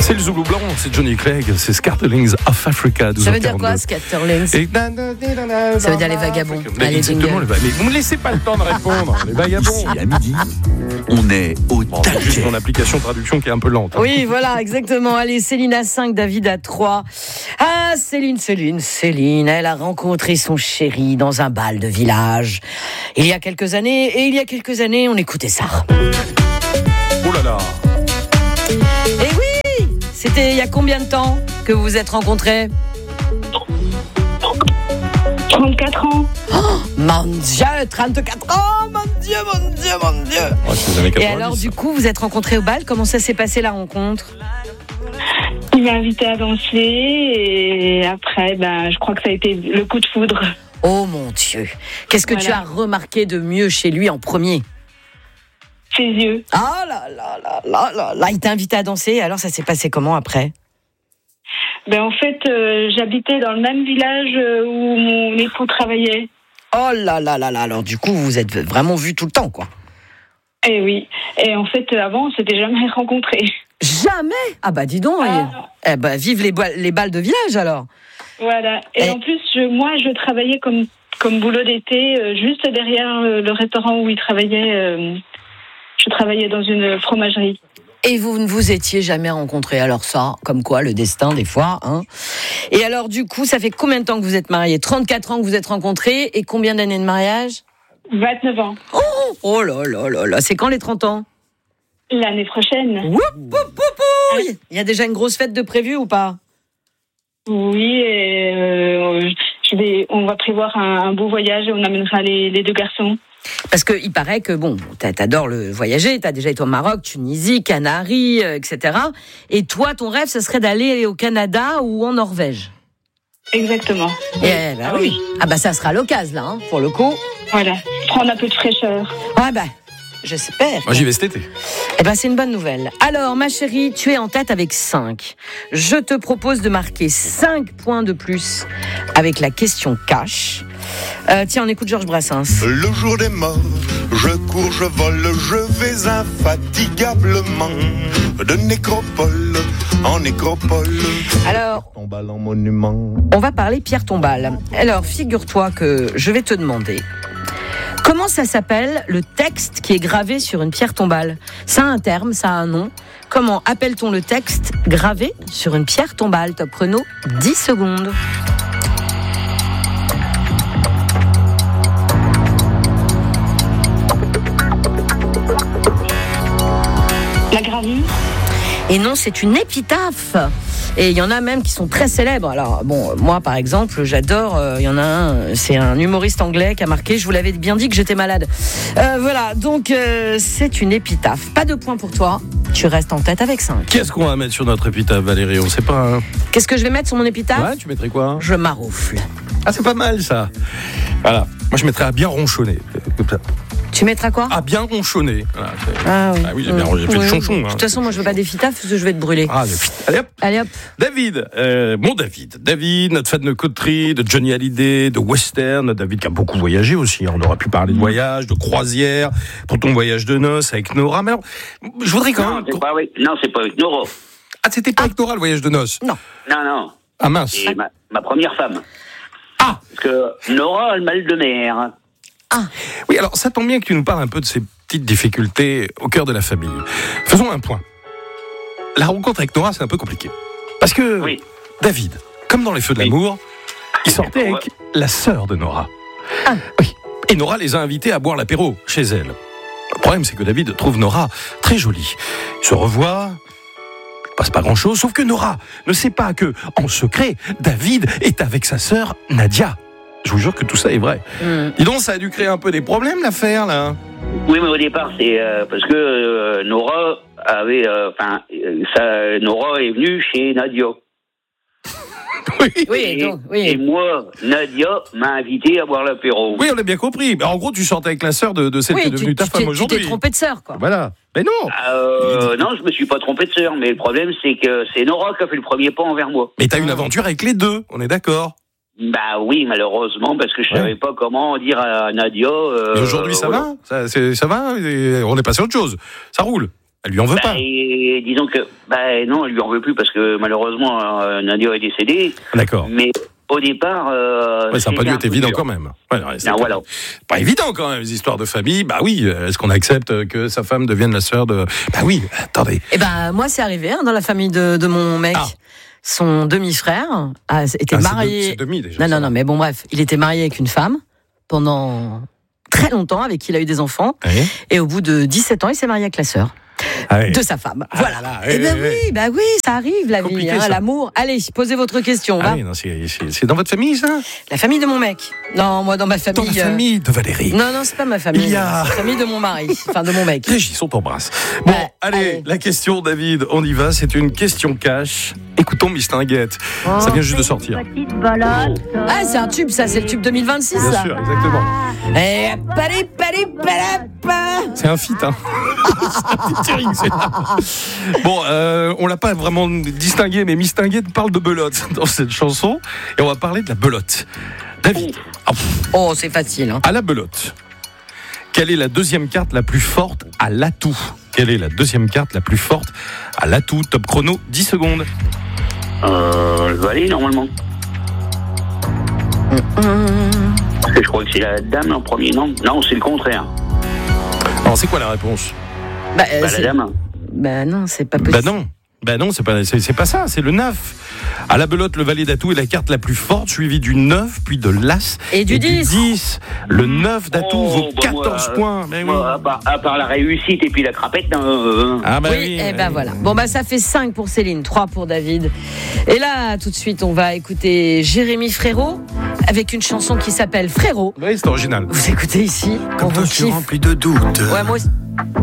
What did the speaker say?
C'est le Zoulou blanc, c'est Johnny Clegg, c'est Scatterlings of Africa. Ça veut dire quoi, Scatterlings? Ça veut dire les vagabonds. Allez, exactement, mais vous me laissez pas le temps de répondre, les vagabonds. Ici, à midi, on est au C'est juste mon application de traduction qui est un peu lente. Oui, voilà, exactement. Allez, Céline à 5, David à 3. Ah, Céline, elle a rencontré son chéri dans un bal de village. Il y a quelques années, on écoutait ça. Oh là là. Et oui, c'était il y a combien de temps que vous vous êtes rencontrés? 34 ans. Oh, mon Dieu, 34 ans, mon Dieu. Ouais, c'est les années 90. Et alors, du coup, vous êtes rencontrés au bal. Comment ça s'est passé, la rencontre? Il m'a invité à danser et après, je crois que ça a été le coup de foudre. Oh mon Dieu. Qu'est-ce que tu as remarqué de mieux chez lui en premier? Ses yeux. Ah là, il t'a invité à danser. Alors, ça s'est passé comment après? En fait, j'habitais dans le même village où mon époux travaillait. Oh là. Alors, du coup, vous vous êtes vraiment vus tout le temps, quoi. Eh oui. Et en fait, avant, on s'était jamais rencontrés. Jamais? Ah bah, dis donc. Vive les balles de village, alors. Voilà. Et en plus, moi, je travaillais comme boulot d'été, juste derrière le restaurant où il travaillait. Je travaillais dans une fromagerie. Et vous ne vous étiez jamais rencontrés. Alors ça, comme quoi, le destin, des fois. Hein. Et alors, du coup, ça fait combien de temps que vous êtes mariés? 34 ans que vous êtes rencontrés. Et combien d'années de mariage? 29 ans. Oh là. C'est quand les 30 ans? L'année prochaine. Il y a déjà une grosse fête de prévue ou pas? Oui, on va prévoir un beau voyage et on amènera les deux garçons. Parce qu'il paraît que, t'adores le voyager, t'as déjà été au Maroc, Tunisie, Canaries, etc. Et toi, ton rêve, ce serait d'aller au Canada ou en Norvège. Exactement. Oui. Ah bah ça sera l'occasion, là, pour le coup. Voilà, prendre un peu de fraîcheur. Ouais, j'espère. Moi, j'y vais cet été. C'est une bonne nouvelle. Alors, ma chérie, tu es en tête avec 5. Je te propose de marquer 5 points de plus avec la question cash. Tiens, on écoute Georges Brassens. Le jour des morts, je cours, je vole, je vais infatigablement de nécropole en nécropole. Alors, Tombale en monument. on va parler Pierre Tombal. Alors, figure-toi que je vais te demander comment ça s'appelle le texte qui est gravé sur une pierre tombale. Ça a un terme, ça a un nom. Comment appelle-t-on le texte gravé sur une pierre tombale? Top chrono, 10 secondes. La gravure. Et non, c'est une épitaphe. Et il y en a même qui sont très célèbres. Alors, moi, par exemple, j'adore. Il y en a un, c'est un humoriste anglais qui a marqué. Je vous l'avais bien dit que j'étais malade. Voilà, donc c'est une épitaphe. Pas de points pour toi. Tu restes en tête avec 5. Qu'est-ce qu'on va mettre sur notre épitaphe, Valérie? On sait pas. Hein. Qu'est-ce que je vais mettre sur mon épitaphe? Ouais, tu mettrais quoi? Je maroufle. Ah, c'est pas mal, ça. Voilà. Moi, je mettrais à bien ronchonner. Tu mettras quoi? À bien ronchonner. Voilà, ah oui. Ah oui, j'ai fait le chonchon. Hein. De toute façon, moi, je veux pas d'épitaphe parce que je vais te brûler. Ah, allez hop. David, David, notre fan de coterie, de Johnny Hallyday, de western. David qui a beaucoup voyagé aussi. On aurait pu parler de voyage, de croisière, pour ton voyage de noces avec Nora. Mais alors, je voudrais quand même. Non, c'est pas avec Nora. Ah, c'était pas avec Nora le voyage de noces? Non. Non. Ah mince. C'est ma première femme. Ah. Parce que Nora a le mal de mer. Ah. Oui, alors ça tombe bien que tu nous parles un peu de ces petites difficultés au cœur de la famille. Faisons un point. La rencontre avec Nora, c'est un peu compliqué. Parce que David, comme dans Les Feux de l'amour, il sortait avec la sœur de Nora. Ah. Oui. Et Nora les a invités à boire l'apéro chez elle. Le problème, c'est que David trouve Nora très jolie. Ils se revoient, il ne passe pas grand-chose, sauf que Nora ne sait pas que, en secret, David est avec sa sœur Nadia. Je vous jure que tout ça est vrai. Dis donc, ça a dû créer un peu des problèmes, l'affaire, là. Oui, mais au départ, c'est parce que Nora avait... Nora est venue chez Nadia. Et moi, Nadia m'a invité à boire l'apéro. Oui, on a bien compris. Mais en gros, tu sortais avec la sœur de celle qui est devenue ta femme aujourd'hui. Tu t'es trompé de sœur, quoi. Voilà. Mais non. Non, je me suis pas trompé de sœur, mais le problème, c'est que c'est Nora qui a fait le premier pas envers moi. Mais t'as une aventure avec les deux, on est d'accord? Bah oui, malheureusement, parce que je savais pas comment dire à Nadia. Et aujourd'hui, ça va? Ça va? On est passé à autre chose. Ça roule? Elle lui en veut pas. Et disons que, non, elle lui en veut plus parce que malheureusement, Nadia est décédée. D'accord. Mais au départ, ça n'a pas dû être évident quand même. Ouais, non, voilà. Pas évident quand même, les histoires de famille. Bah oui, est-ce qu'on accepte que sa femme devienne la sœur de... Bah oui, attendez. Eh ben, moi, c'est arrivé dans la famille de mon mec. Ah. Son demi-frère était marié... C'est demi déjà. Non, mais bon, bref. Il était marié avec une femme pendant très longtemps, avec qui il a eu des enfants. Oui. Et au bout de 17 ans, il s'est marié avec la sœur. De sa femme. Voilà. Oui, ça arrive la vie, l'amour. Allez, posez votre question. Oui, non, c'est dans votre famille, ça ? La famille de mon mec. Non, moi, dans ma famille. Dans la famille de Valérie. Non, c'est pas ma famille. C'est la famille de mon mari, enfin de mon mec. Régis, on t'embrasse. Bon, allez, la question, David, on y va. C'est une question cash. Écoutons Mistinguette. Ça vient juste de sortir. Ah, c'est un tube, ça, c'est le tube 2026. Bien sûr, exactement. C'est un feat, hein. Bon, on l'a pas vraiment distingué, mais Mistinguette parle de belote dans cette chanson, et on va parler de la belote. David. Oh, c'est facile. Hein. À la belote. Quelle est la deuxième carte la plus forte à l'atout ? Quelle est la deuxième carte la plus forte à l'atout ? Top chrono, 10 secondes. Le valet, normalement. Parce que je crois que c'est la dame en premier, non ? Non, c'est le contraire. Alors, c'est quoi la réponse ? La dame. Non, c'est pas possible. Non, c'est pas ça, c'est le 9. À la belote, le valet d'atout est la carte la plus forte, suivie du 9, puis de l'as et du 10. Le 9 d'atout vaut 14 points. Mais oui. À part la réussite et puis la crapette. Voilà. Bon, ça fait 5 pour Céline, 3 pour David. Et là, tout de suite, on va écouter Jérémy Frérot avec une chanson qui s'appelle Frérot. Oui, c'est original. Vous écoutez ici, quand je suis rempli de doutes. Ouais, moi aussi.